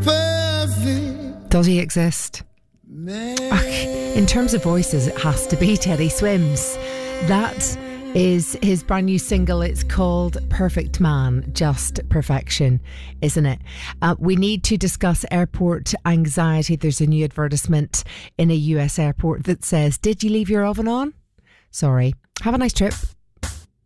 perfect. Does he exist? In terms of voices, it has to be Teddy Swims. That is his brand new single. It's called Perfect Man, just perfection, isn't it? We need to discuss airport anxiety. There's a new advertisement in a US airport that says, "Did you leave your oven on? Sorry. Have a nice trip."